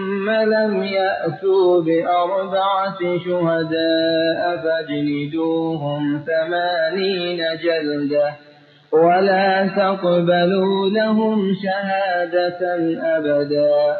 ثم لم يأتوا بأربعة شهداء فاجلدوهم 80 جلدة ولا تقبلوا لهم شهادة أبدا